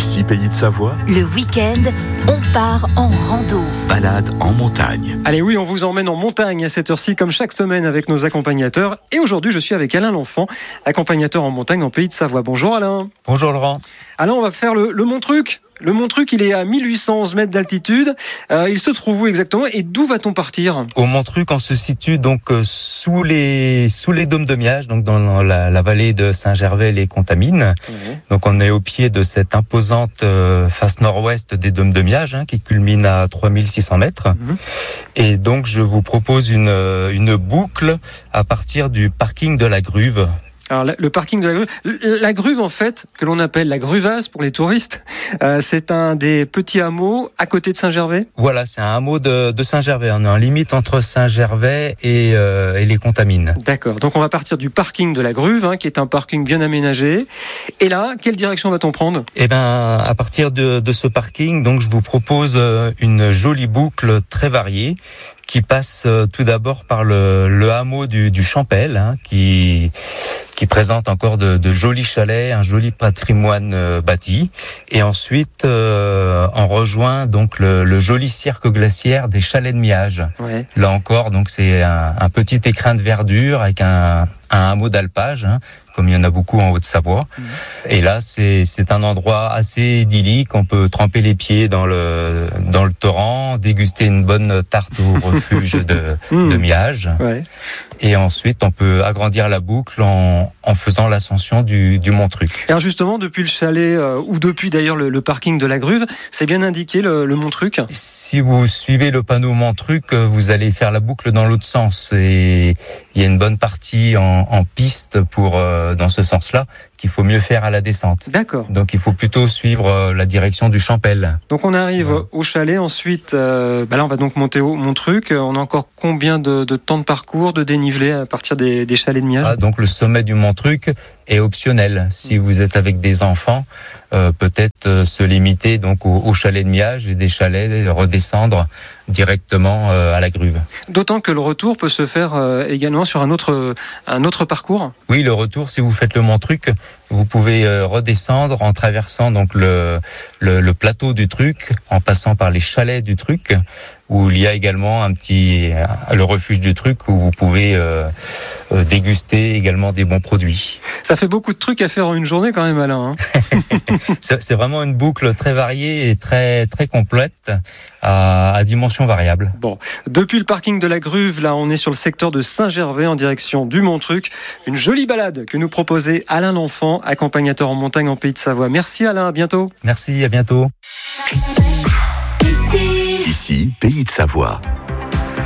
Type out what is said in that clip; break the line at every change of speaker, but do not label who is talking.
Ici, Pays de Savoie,
Le week-end, on part en rando.
balade en montagne.
Allez oui, on vous emmène en montagne à cette heure-ci, comme chaque semaine avec nos accompagnateurs. Et aujourd'hui, je suis avec Alain L'Enfant, accompagnateur en montagne en Pays de Savoie. Bonjour Alain.
Bonjour Laurent.
Alain, on va faire le Montruc. Le Montruc, il est à 1811 mètres d'altitude. Il se trouve où exactement et d'où va-t-on partir ?
Au Montruc, on se situe donc sous les dômes de Miage, donc dans la vallée de Saint-Gervais-les-Contamines. Donc on est au pied de cette imposante face nord-ouest des dômes de Miage, qui culmine à 3600 mètres. Et donc je vous propose une boucle à partir du parking de la Gruve.
Alors le parking de la Gruve, la Gruve en fait, que l'on appelle la Gruvasse pour les touristes, c'est un des petits hameaux à côté de Saint-Gervais.
Voilà, c'est un hameau de Saint-Gervais. On est en limite entre Saint-Gervais et les Contamines.
D'accord, donc on va partir du parking de la Gruve, qui est un parking bien aménagé. Et là, quelle direction va-t-on prendre ?
Eh ben, à partir de ce parking, donc je vous propose une jolie boucle très variée qui passe tout d'abord par le hameau du Champel, qui présente encore de jolis chalets, un joli patrimoine bâti. Et ensuite, on rejoint donc le joli cirque glaciaire des Chalets de Miage.
Ouais.
Là encore, donc c'est un petit écrin de verdure avec un hameau d'alpage, comme il y en a beaucoup en Haute-Savoie. Et là, c'est un endroit assez idyllique. On peut tremper les pieds dans le torrent, déguster une bonne tarte au refuge de Miage.
Ouais.
Et ensuite, on peut agrandir la boucle en faisant l'ascension du Montruc.
Alors justement, depuis le chalet, ou depuis d'ailleurs le parking de la Gruve, c'est bien indiqué le Montruc.
Si vous suivez le panneau Montruc, vous allez faire la boucle dans l'autre sens. Et il y a une bonne partie en piste dans ce sens-là qu'il faut mieux faire à la descente.
D'accord.
Donc il faut plutôt suivre la direction du Champel.
Donc on arrive au chalet, ensuite, là on va donc monter au Montruc. On a encore combien de temps de parcours, de dénivelé à partir des chalets de Miage ?
Donc le sommet du Montruc est optionnel. Si vous êtes avec des enfants, peut-être se limiter donc au chalet de Miage et des chalets redescendre directement à la Gruve.
D'autant que le retour peut se faire également sur un autre parcours.
Oui, le retour, si vous faites le Montruc, vous pouvez redescendre en traversant donc le plateau du Truc, en passant par les chalets du Truc, où il y a également le refuge du Truc, où vous pouvez déguster également des bons produits.
Ça fait beaucoup de trucs à faire en une journée quand même, Alain.
C'est vraiment une boucle très variée et très très complète à dimension variable.
Bon, depuis le parking de la Gruve, là on est sur le secteur de Saint-Gervais en direction du Montruc. Une jolie balade que nous proposait Alain L'Enfant, accompagnateur en montagne en Pays de Savoie. Merci Alain, à bientôt.
Merci, à bientôt.
Ici, Pays de Savoie.